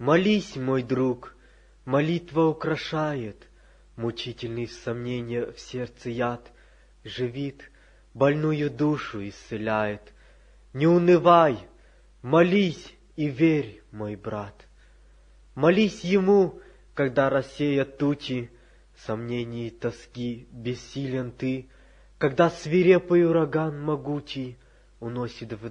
Молись, мой друг, молитва украшает, мучительный сомнения в сердце яд, живит, больную душу исцеляет. Не унывай, молись и верь, мой брат. Молись Ему, когда рассеят тучи, сомнений и тоски бессилен ты, когда свирепый ураган могучий уносит в